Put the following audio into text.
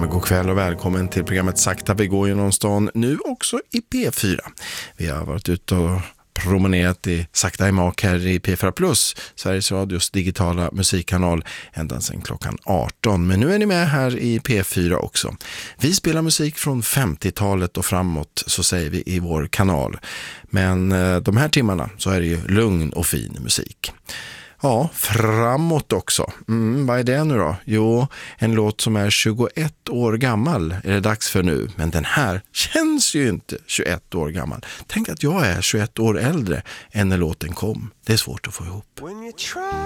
men god kväll och välkommen till programmet Sakta vi går genom stan, nu också i P4. Vi har varit ute och promenerat i Sakta i mak här i P4 Plus, Sveriges Radios digitala musikkanal, ända sedan klockan 18. Men nu är ni med här i P4 också. Vi spelar musik från 50-talet och framåt, så säger vi i vår kanal. Men de här timmarna så är det ju lugn och fin musik. Ja, framåt också. Vad är det nu då? Jo, en låt som är 21 år gammal är det dags för nu. Men den här känns ju inte 21 år gammal. Tänk att jag är 21 år äldre än när låten kom. Det är svårt att få ihop.